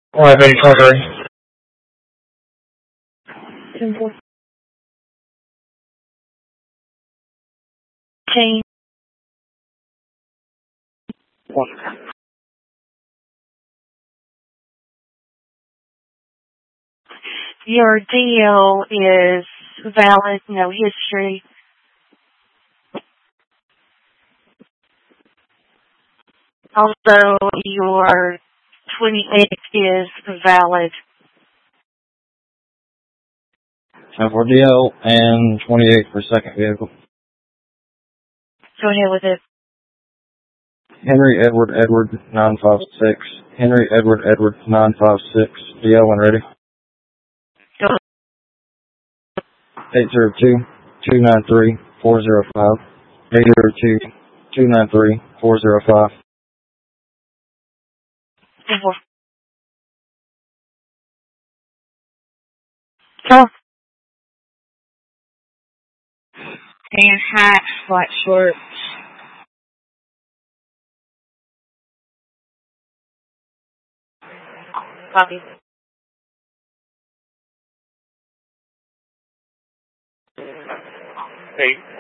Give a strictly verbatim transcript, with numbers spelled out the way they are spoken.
eleven cover. Simple. Change. Your D O is valid, no history. Also, your twenty-eight is valid. ten four D L and twenty-eight for second vehicle. Go ahead with it. Henry Edward Edward nine five six. Henry Edward Edward nine five six. D L when ready. Go. eight zero two, two nine three, four zero five. eight zero two, two nine three, four zero five. Simple. Go. And hat, white shorts. Copy. Hey.